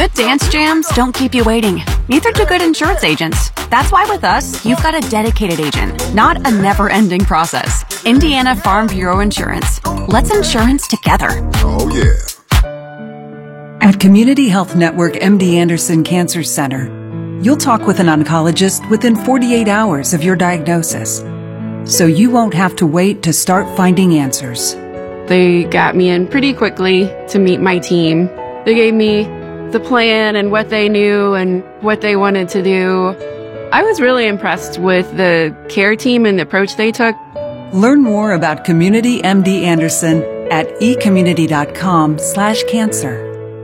Good dance jams don't keep you waiting. Neither do good insurance agents. That's why with us, you've got a dedicated agent, not a never-ending process. Indiana Farm Bureau Insurance. Let's insurance together. Oh, yeah. At Community Health Network MD Anderson Cancer Center, you'll talk with an oncologist within 48 hours of your diagnosis, so you won't have to wait to start finding answers. They got me in pretty quickly to meet my team. They gave me the plan and what they knew and what they wanted to do. I was really impressed with the care team and the approach they took. Learn more about Community MD Anderson at ecommunity.com/cancer.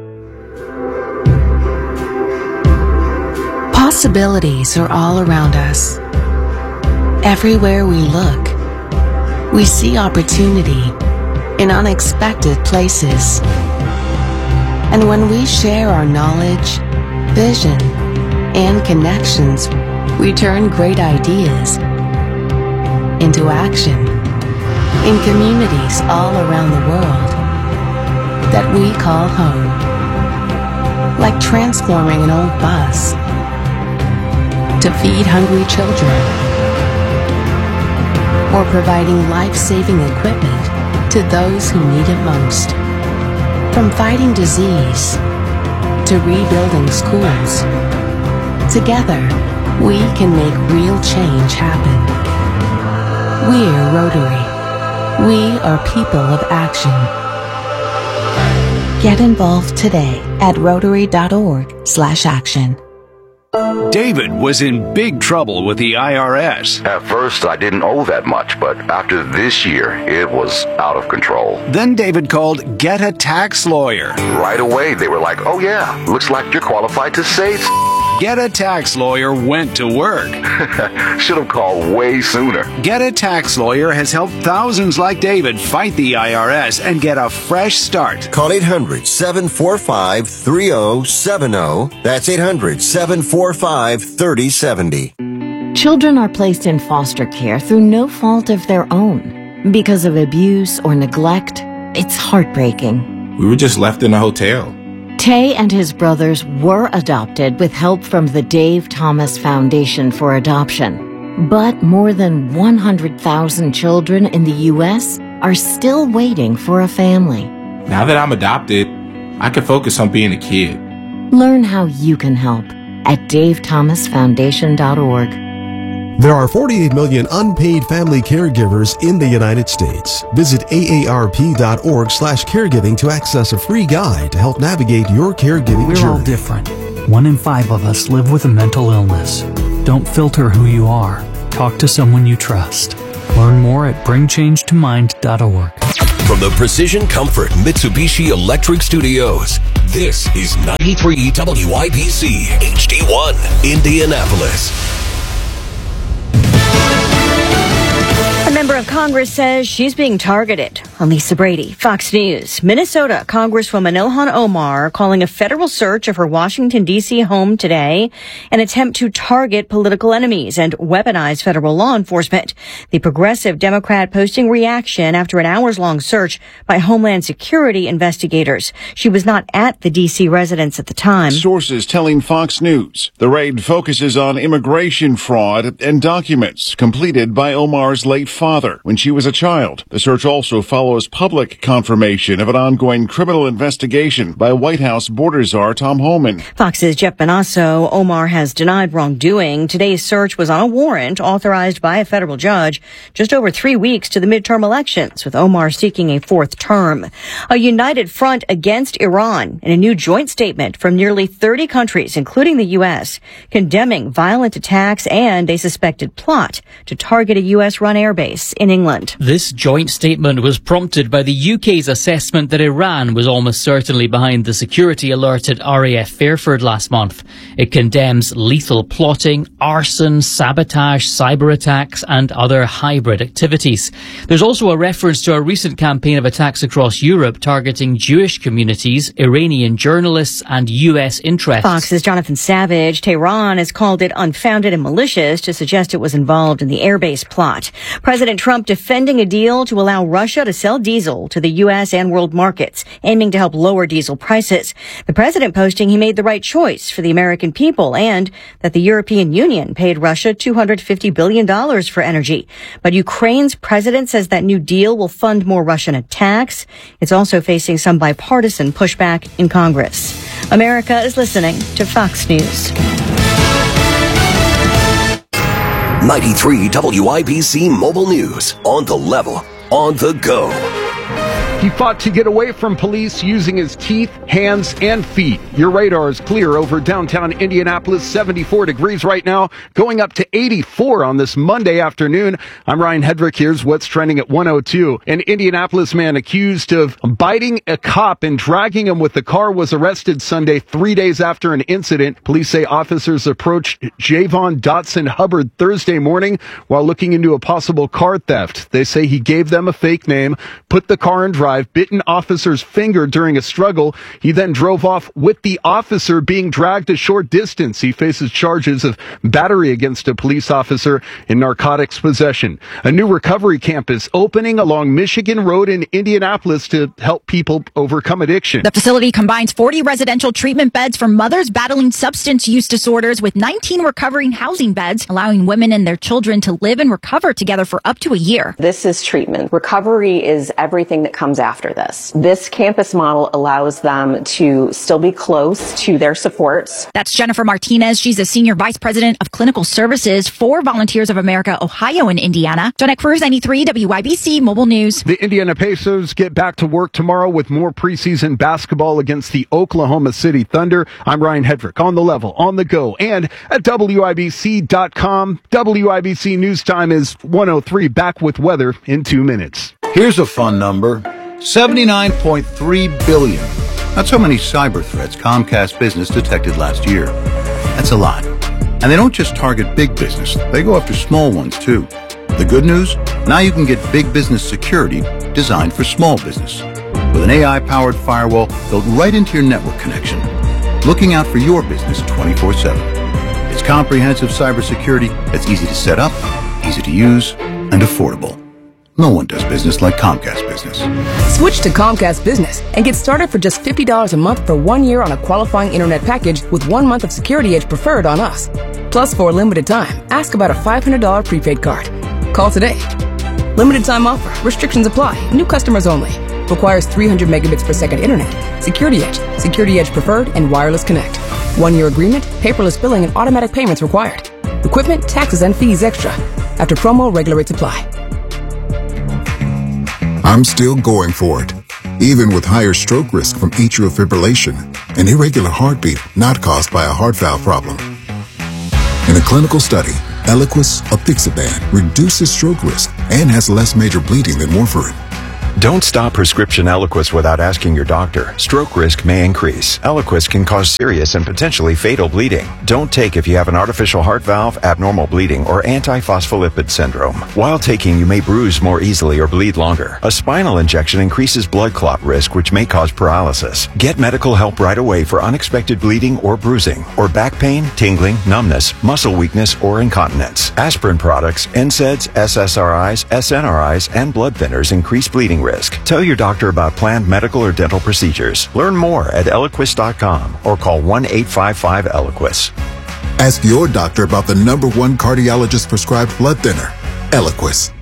Possibilities are all around us. Everywhere we look, we see opportunity in unexpected places. And when we share our knowledge, vision, and connections, we turn great ideas into action in communities all around the world that we call home. Like transforming an old bus to feed hungry children, or providing life-saving equipment to those who need it most. From fighting disease to rebuilding schools, together we can make real change happen. We're Rotary. We are people of action. Get involved today at rotary.org/action. David was in big trouble with the IRS. At first, I didn't owe that much, but after this year, it was out of control. Then David called Get a Tax Lawyer. Right away, they were like, oh yeah, looks like you're qualified to say Get a Tax Lawyer went to work. Should have called way sooner. Get a Tax Lawyer has helped thousands like David fight the IRS and get a fresh start. Call 800-745-3070. That's 800-745-3070. Children are placed in foster care through no fault of their own. Because of abuse or neglect, it's heartbreaking. We were just left in a hotel. Tay and his brothers were adopted with help from the Dave Thomas Foundation for Adoption. But more than 100,000 children in the U.S. are still waiting for a family. Now that I'm adopted, I can focus on being a kid. Learn how you can help at davethomasfoundation.org. There are 48 million unpaid family caregivers in the United States. Visit aarp.org/caregiving to access a free guide to help navigate your caregiving journey. We're all different. 1 in 5 of us live with a mental illness. Don't filter who you are. Talk to someone you trust. Learn more at bringchangetomind.org. From the Precision Comfort Mitsubishi Electric Studios, this is 93 WIBC HD1, Indianapolis. A member of Congress says she's being targeted. Lisa Brady, Fox News. Minnesota Congresswoman Ilhan Omar calling a federal search of her Washington, D.C. home today an attempt to target political enemies and weaponize federal law enforcement. The progressive Democrat posting reaction after an hours-long search by Homeland Security investigators. She was not at the D.C. residence at the time. Sources telling Fox News the raid focuses on immigration fraud and documents completed by Omar's late father when she was a child. The search also follows public confirmation of an ongoing criminal investigation by White House border czar Tom Homan. Fox's Jeff Benasso. Omar has denied wrongdoing. Today's search was on a warrant authorized by a federal judge just over 3 weeks to the midterm elections, with Omar seeking a 4th term. A united front against Iran in a new joint statement from nearly 30 countries, including the U.S., condemning violent attacks and a suspected plot to target a U.S.-run airbase in England. This joint statement was prompted by the UK's assessment that Iran was almost certainly behind the security alert at RAF Fairford last month. It condemns lethal plotting, arson, sabotage, cyber attacks and other hybrid activities. There's also a reference to a recent campaign of attacks across Europe targeting Jewish communities, Iranian journalists and US interests. Fox's Jonathan Savage. Tehran has called it unfounded and malicious to suggest it was involved in the airbase plot. President Trump defending a deal to allow Russia to sell diesel to the U.S. and world markets, aiming to help lower diesel prices. The president posting he made the right choice for the American people and that the European Union paid Russia $250 billion for energy. But Ukraine's president says that new deal will fund more Russian attacks. It's also facing some bipartisan pushback in Congress. America is listening to Fox News. 93 WIBC Mobile News. On the level, on the go. He fought to get away from police using his teeth, hands, and feet. Your radar is clear over downtown Indianapolis, 74 degrees right now, going up to 84 on this Monday afternoon. I'm Ryan Hedrick. Here's what's trending at 102. An Indianapolis man accused of biting a cop and dragging him with the car was arrested Sunday, 3 days after an incident. Police say officers approached Javon Dotson Hubbard Thursday morning while looking into a possible car theft. They say he gave them a fake name, put the car in drive, bit an officer's finger during a struggle. He then drove off with the officer being dragged a short distance. He faces charges of battery against a police officer and narcotics possession. A new recovery camp is opening along Michigan Road in Indianapolis to help people overcome addiction. The facility combines 40 residential treatment beds for mothers battling substance use disorders with 19 recovering housing beds, allowing women and their children to live and recover together for up to a year. This is treatment. Recovery is everything that comes after this. This campus model allows them to still be close to their supports. That's Jennifer Martinez. She's a senior vice president of clinical services for Volunteers of America, Ohio and Indiana. Dawnette Cruz, 93 WIBC Mobile News. The Indiana Pacers get back to work tomorrow with more preseason basketball against the Oklahoma City Thunder. I'm Ryan Hedrick, on the level, on the go, and at WIBC.com. WIBC News Time is 103. Back with weather in 2 minutes. Here's a fun number. 79.3 billion. That's how many cyber threats Comcast Business detected last year. That's a lot. And they don't just target big business. They go after small ones, too. The good news? Now you can get big business security designed for small business. With an AI-powered firewall built right into your network connection. Looking out for your business 24/7. It's comprehensive cybersecurity that's easy to set up, easy to use, and affordable. No one does business like Comcast Business. Switch to Comcast Business and get started for just $50 a month for 1 year on a qualifying internet package with 1 month of Security Edge Preferred on us. Plus, for a limited time, ask about a $500 prepaid card. Call today. Limited time offer. Restrictions apply. New customers only. Requires 300 megabits per second internet. Security Edge, Security Edge Preferred, and Wireless Connect. 1 year agreement, paperless billing, and automatic payments required. Equipment, taxes, and fees extra. After promo, regular rates apply. I'm still going for it, even with higher stroke risk from atrial fibrillation, an irregular heartbeat not caused by a heart valve problem. In a clinical study, Eliquis apixaban reduces stroke risk and has less major bleeding than warfarin. Don't stop prescription Eliquis without asking your doctor. Stroke risk may increase. Eliquis can cause serious and potentially fatal bleeding. Don't take if you have an artificial heart valve, abnormal bleeding, or antiphospholipid syndrome. While taking, you may bruise more easily or bleed longer. A spinal injection increases blood clot risk, which may cause paralysis. Get medical help right away for unexpected bleeding or bruising, or back pain, tingling, numbness, muscle weakness, or incontinence. Aspirin products, NSAIDs, SSRIs, SNRIs, and blood thinners increase bleeding risk. Tell your doctor about planned medical or dental procedures. Learn more at Eliquis.com or call 1-855-ELIQUIS. Ask your doctor about the #1 cardiologist prescribed blood thinner, Eliquis.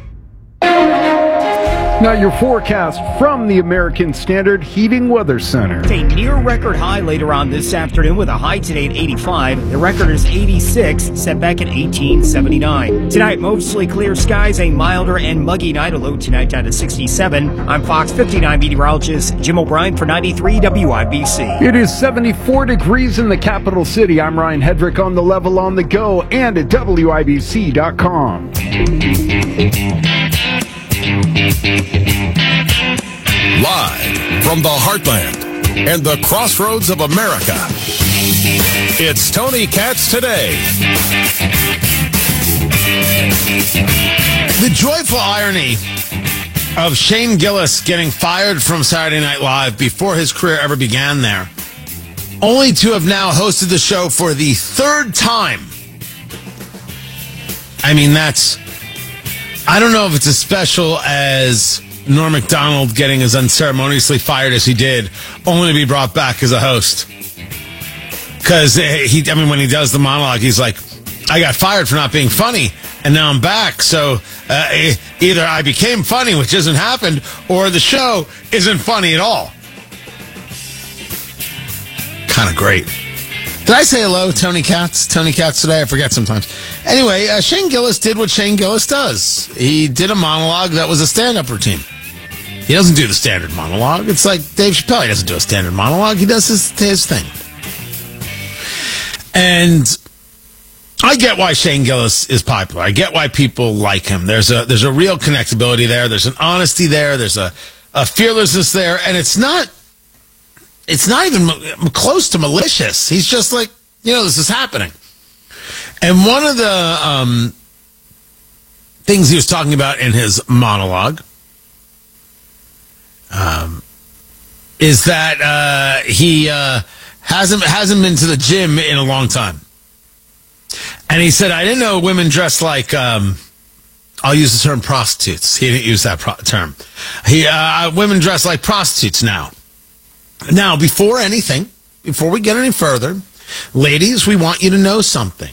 Now your forecast from the American Standard Heating Weather Center. A near record high later on this afternoon with a high today at 85. The record is 86, set back at 1879. Tonight, mostly clear skies, a milder and muggy night, a low tonight down to 67. I'm Fox 59 meteorologist Jim O'Brien for 93 WIBC. It is 74 degrees in the capital city. I'm Ryan Hedrick, on the level, on the go, and at WIBC.com. Live from the heartland and the crossroads of America, it's Tony Katz Today. The joyful irony of Shane Gillis getting fired from Saturday Night Live before his career ever began there, only to have now hosted the show for the third time. I mean, I don't know if it's as special as Norm Macdonald getting as unceremoniously fired as he did, only to be brought back as a host. Because, when he does the monologue, he's like, I got fired for not being funny, and now I'm back. So either I became funny, which hasn't happened, or the show isn't funny at all. Kind of great. Did I say hello, Tony Katz? Tony Katz today? I forget sometimes. Anyway, Shane Gillis did what Shane Gillis does. He did a monologue that was a stand-up routine. He doesn't do the standard monologue. It's like Dave Chappelle. He doesn't do a standard monologue. He does his thing. And I get why Shane Gillis is popular. I get why people like him. There's a real connectability there. There's an honesty there. There's a fearlessness there. And it's not even close to malicious. He's just like, this is happening. And one of the things he was talking about in his monologue is that he hasn't been to the gym in a long time. And he said, I didn't know women dressed like, I'll use the term prostitutes. He didn't use that term. Women dress like prostitutes now. Now, before we get any further, ladies, we want you to know something.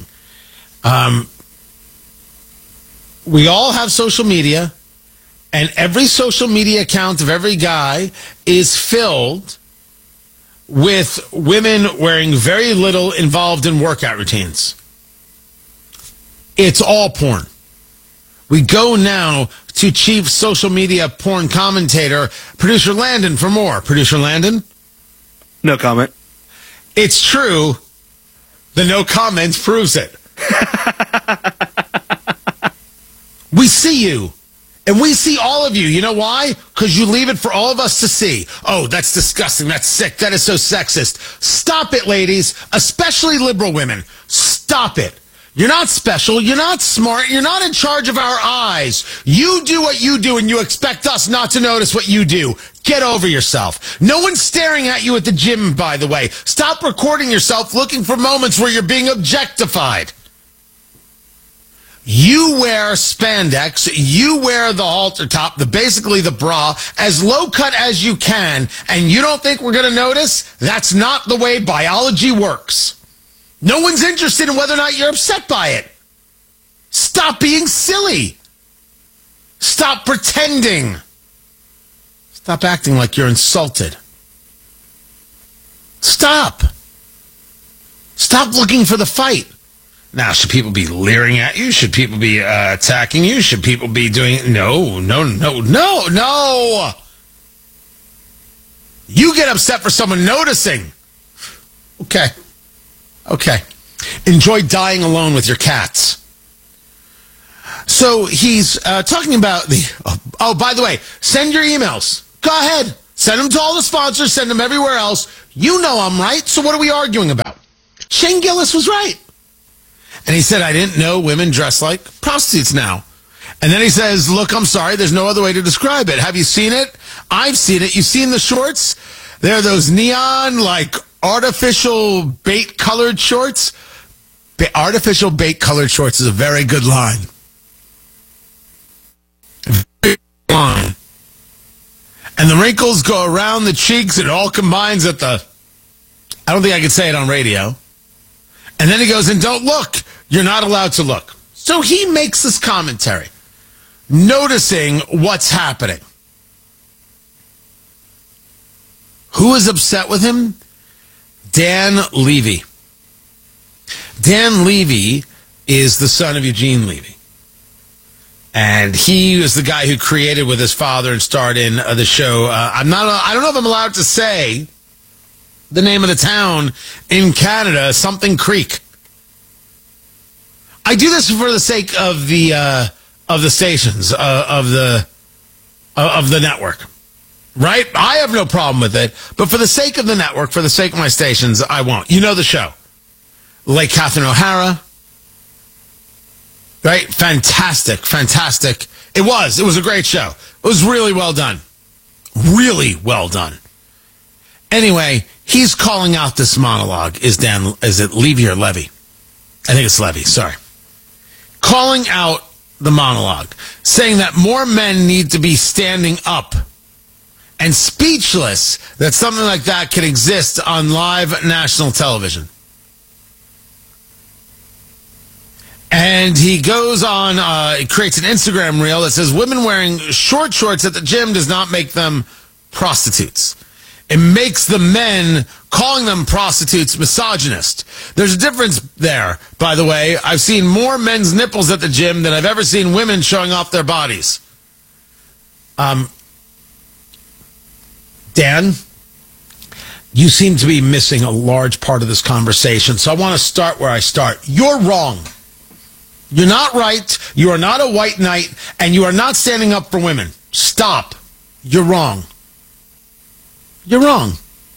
We all have social media, and every social media account of every guy is filled with women wearing very little involved in workout routines. It's all porn. We go now to chief social media porn commentator, Producer Landon, for more. Producer Landon? No comment. It's true. The no comment proves it. We see you. And we see all of you. You know why? Because you leave it for all of us to see. Oh, that's disgusting. That's sick. That is so sexist. Stop it, ladies. Especially liberal women. Stop it. You're not special. You're not smart. You're not in charge of our eyes. You do what you do, and you expect us not to notice what you do. Get over yourself. No one's staring at you at the gym, by the way. Stop recording yourself looking for moments where you're being objectified. You wear spandex, you wear the halter top, basically the bra, as low cut as you can, and you don't think we're going to notice? That's not the way biology works. No one's interested in whether or not you're upset by it. Stop being silly. Stop pretending. Stop acting like you're insulted. Stop. Stop looking for the fight. Now, should people be leering at you? Should people be attacking you? Should people be doing... No. You get upset for someone noticing. Okay. Enjoy dying alone with your cats. So he's talking about the... Oh, by the way, send your emails. Go ahead. Send them to all the sponsors. Send them everywhere else. You know I'm right, so what are we arguing about? Shane Gillis was right. And he said, I didn't know women dress like prostitutes now. And then he says, look, I'm sorry, there's no other way to describe it. Have you seen it? I've seen it. You've seen the shorts? They're those neon, artificial bait-colored shorts. Artificial bait-colored shorts is a very good line. Very good line. And the wrinkles go around the cheeks. It all combines at the... I don't think I can say it on radio. And then he goes, and don't look. You're not allowed to look. So he makes this commentary, noticing what's happening. Who is upset with him? Dan Levy. Dan Levy is the son of Eugene Levy. And he was the guy who created with his father and starred in the show. I don't know if I'm allowed to say the name of the town in Canada, something Creek. I do this for the sake of the stations, of the network, right? I have no problem with it, but for the sake of the network, for the sake of my stations, I won't. You know the show. Lake Catherine O'Hara, right? Fantastic. It was a great show. It was really well done. Really well done. Anyway, he's calling out this monologue. Is it Levy or Levy? I think it's Levy, sorry. Calling out the monologue, saying that more men need to be standing up, and speechless that something like that could exist on live national television. And he goes on, creates an Instagram reel that says women wearing short shorts at the gym does not make them prostitutes. It makes the men calling them prostitutes misogynist. There's a difference there, by the way. I've seen more men's nipples at the gym than I've ever seen women showing off their bodies. Dan, you seem to be missing a large part of this conversation, so I want to start where I start. You're wrong. You're not right. You are not a white knight, and you are not standing up for women. Stop. You're wrong. You're wrong.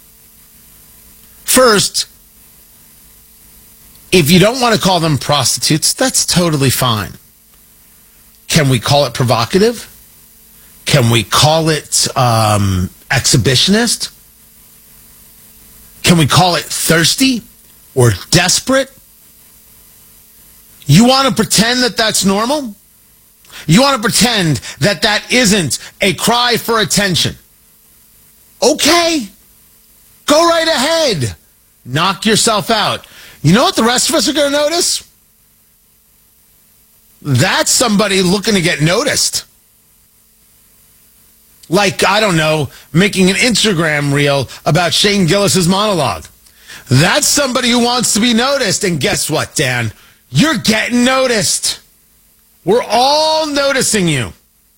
First, if you don't want to call them prostitutes, that's totally fine. Can we call it provocative? Can we call it exhibitionist? Can we call it thirsty or desperate? You want to pretend that that's normal? You want to pretend that that isn't a cry for attention? Okay, go right ahead. Knock yourself out. You know what the rest of us are going to notice? That's somebody looking to get noticed. Like, I don't know, making an Instagram reel about Shane Gillis's monologue. That's somebody who wants to be noticed. And guess what, Dan? You're getting noticed. We're all noticing you.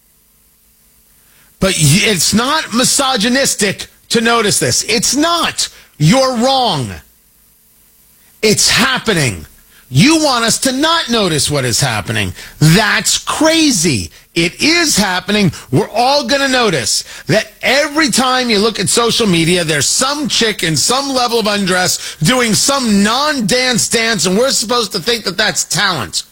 But it's not misogynistic to notice this. It's not. You're wrong. It's happening. You want us to not notice what is happening. That's crazy. It is happening. We're all going to notice that every time you look at social media, there's some chick in some level of undress doing some non-dance dance, and we're supposed to think that that's talent.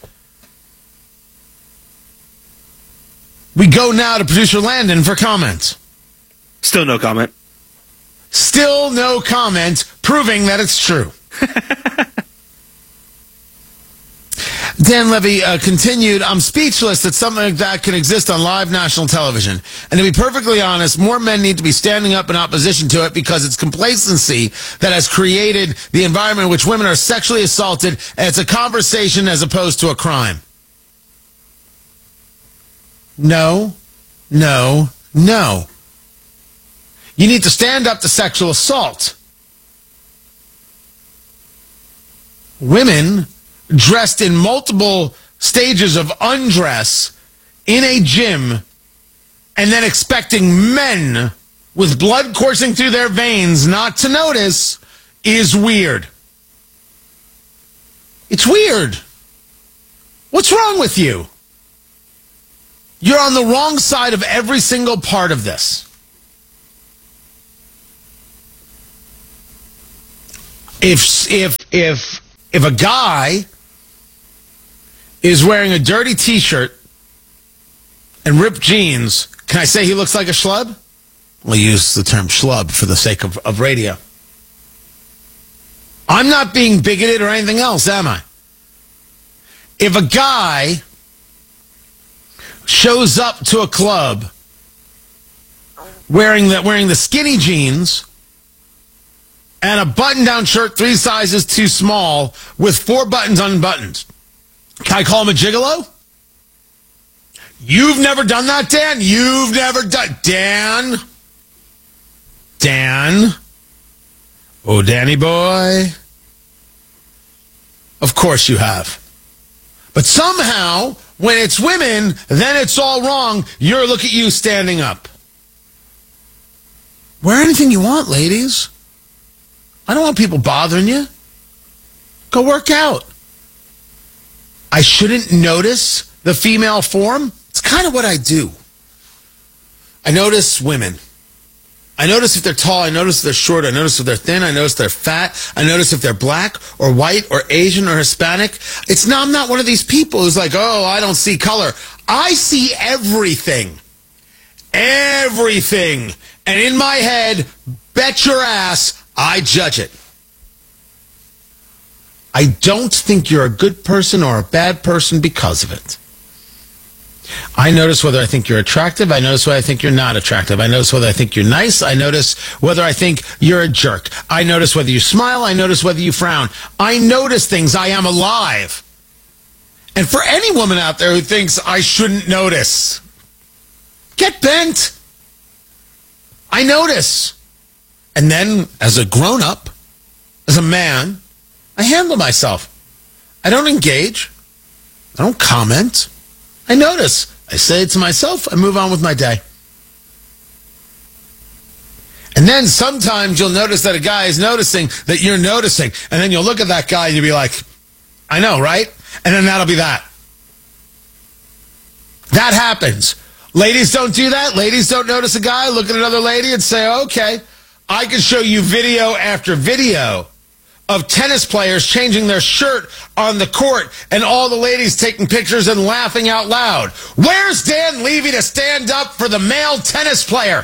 We go now to producer Landon for comment. Still no comment. Still no comment, proving that it's true. Dan Levy continued, I'm speechless that something like that can exist on live national television. And to be perfectly honest, more men need to be standing up in opposition to it because it's complacency that has created the environment in which women are sexually assaulted, and it's a conversation as opposed to a crime. No, no, no. You need to stand up to sexual assault. Women dressed in multiple stages of undress in a gym and then expecting men with blood coursing through their veins not to notice is weird. It's weird. What's wrong with you? You're on the wrong side of every single part of this. If a guy is wearing a dirty t-shirt and ripped jeans, can I say he looks like a schlub? We'll use the term schlub for the sake of radio. I'm not being bigoted or anything else, am I? If a guy shows up to a club wearing the skinny jeans and a button-down shirt 3 sizes too small with 4 buttons unbuttoned, can I call him a gigolo? You've never done that, Dan? You've never done... Dan? Oh, Danny boy? Of course you have. But somehow, when it's women, then it's all wrong. Look at you standing up. Wear anything you want, ladies. I don't want people bothering you. Go work out. I shouldn't notice the female form. It's kind of what I do. I notice women. I notice if they're tall. I notice if they're short. I notice if they're thin. I notice if they're fat. I notice if they're black or white or Asian or Hispanic. I'm not one of these people who's like, oh, I don't see color. I see everything. Everything. And in my head, bet your ass, I judge it. I don't think you're a good person or a bad person because of it. I notice whether I think you're attractive. I notice whether I think you're not attractive. I notice whether I think you're nice. I notice whether I think you're a jerk. I notice whether you smile. I notice whether you frown. I notice things. I am alive. And for any woman out there who thinks I shouldn't notice, get bent. I notice. And then, as a grown-up, as a man, I handle myself. I don't engage. I don't comment. I notice. I say it to myself. I move on with my day. And then sometimes you'll notice that a guy is noticing that you're noticing. And then you'll look at that guy and you'll be like, I know, right? And then that'll be that. That happens. Ladies don't do that. Ladies don't notice a guy, look at another lady and say, okay, I can show you video after video of tennis players changing their shirt on the court and all the ladies taking pictures and laughing out loud. Where's Dan Levy to stand up for the male tennis player?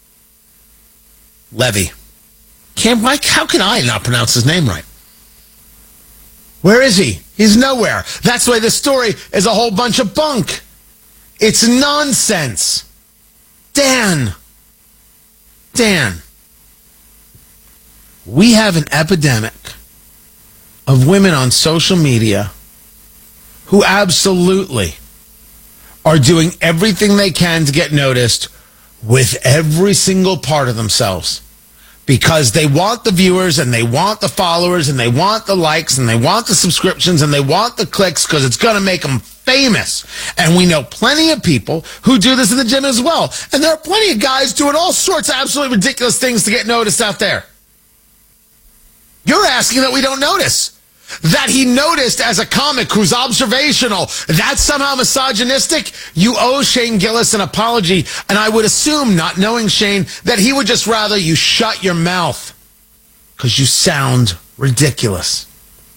Levy. How can I not pronounce his name right? Where is he? He's nowhere. That's why this story is a whole bunch of bunk. It's nonsense. Dan. We have an epidemic of women on social media who absolutely are doing everything they can to get noticed with every single part of themselves because they want the viewers and they want the followers and they want the likes and they want the subscriptions and they want the clicks because it's going to make them famous. And we know plenty of people who do this in the gym as well. And there are plenty of guys doing all sorts of absolutely ridiculous things to get noticed out there. You're asking that we don't notice. That he noticed as a comic who's observational. That's somehow misogynistic. You owe Shane Gillis an apology. And I would assume, not knowing Shane, that he would just rather you shut your mouth. Because you sound ridiculous.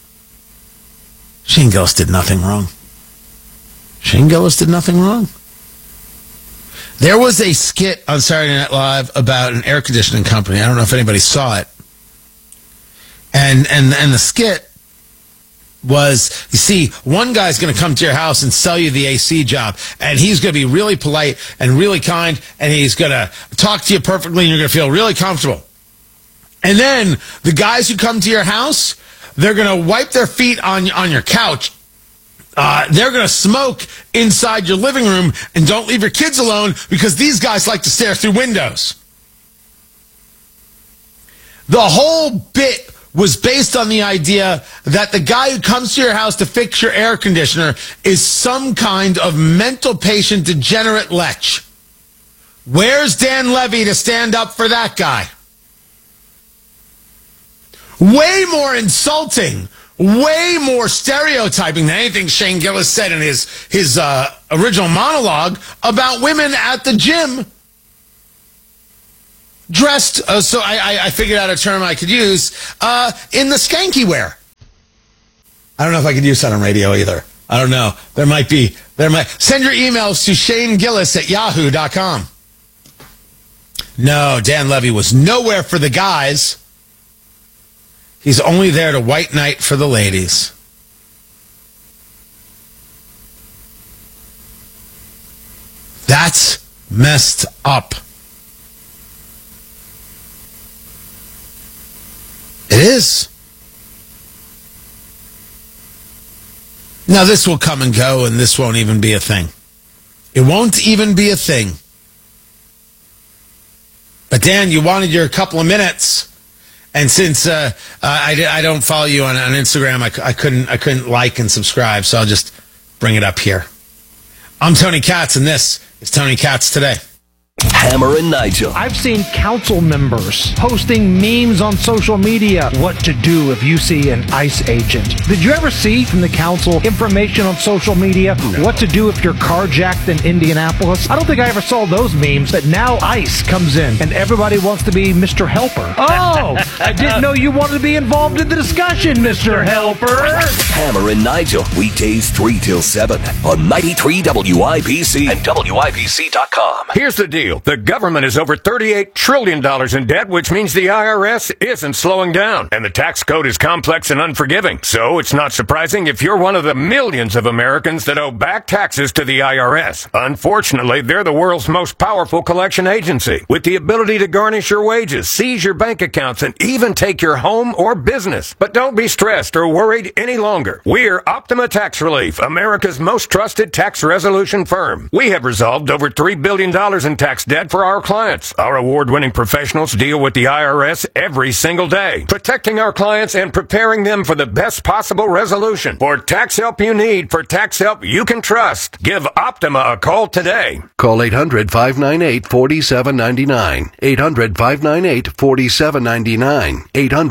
Shane Gillis did nothing wrong. Shane Gillis did nothing wrong. There was a skit on Saturday Night Live about an air conditioning company. I don't know if anybody saw it. And the skit was, you see, one guy's going to come to your house and sell you the AC job, and he's going to be really polite and really kind, and he's going to talk to you perfectly, and you're going to feel really comfortable. And then the guys who come to your house, they're going to wipe their feet on your couch. They're going to smoke inside your living room, and don't leave your kids alone because these guys like to stare through windows. The whole bit was based on the idea that the guy who comes to your house to fix your air conditioner is some kind of mental patient degenerate lech. Where's Dan Levy to stand up for that guy? Way more insulting, way more stereotyping than anything Shane Gillis said in his original monologue about women at the gym. Dressed, so I figured out a term I could use, in the skanky wear. I don't know if I could use that on radio either. I don't know. There might. Send your emails to ShaneGillis@yahoo.com. No, Dan Levy was nowhere for the guys. He's only there to white knight for the ladies. That's messed up. It is. Now, this will come and go, and this won't even be a thing. It won't even be a thing. But, Dan, you wanted your couple of minutes, and since I don't follow you on Instagram, I couldn't like and subscribe, so I'll just bring it up here. I'm Tony Katz, and this is Tony Katz Today. Hammer and Nigel. I've seen council members posting memes on social media. What to do if you see an ICE agent. Did you ever see from the council information on social media? No. What to do if you're carjacked in Indianapolis? I don't think I ever saw those memes, but now ICE comes in and everybody wants to be Mr. Helper. Oh, I didn't know you wanted to be involved in the discussion, Mr. Helper. Hammer and Nigel, weekdays 3 till 7 on 93 WIBC and WIBC.com. Here's the deal. deal. The government is over $38 trillion in debt, which means the IRS isn't slowing down. And the tax code is complex and unforgiving. So it's not surprising if you're one of the millions of Americans that owe back taxes to the IRS. Unfortunately, they're the world's most powerful collection agency, with the ability to garnish your wages, seize your bank accounts, and even take your home or business. But don't be stressed or worried any longer. We're Optima Tax Relief, America's most trusted tax resolution firm. We have resolved over $3 billion in tax debt for our clients. Our award-winning professionals deal with the IRS every single day, protecting our clients and preparing them for the best possible resolution. For tax help you need, for tax help you can trust, give Optima a call today. Call 800-598-4799. 800-598-4799.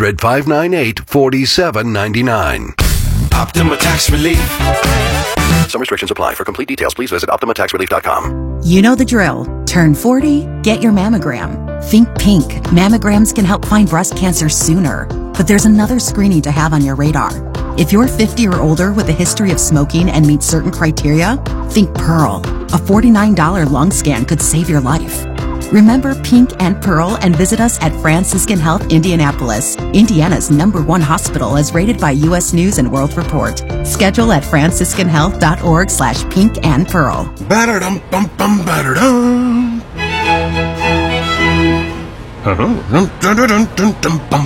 800-598-4799. Optima Tax Relief. Some restrictions apply. For complete details, please visit OptimaTaxRelief.com. You know the drill. Turn 40, get your mammogram. Think Pink. Mammograms can help find breast cancer sooner. But there's another screening to have on your radar. If you're 50 or older with a history of smoking and meet certain criteria, think Pearl. A $49 lung scan could save your life. Remember Pink and Pearl and visit us at Franciscan Health Indianapolis, Indiana's #1 hospital as rated by U.S. News and World Report. Schedule at franciscanhealth.org/pink and pearl. Ba-da-dum-bum-bum, ba-da-dum.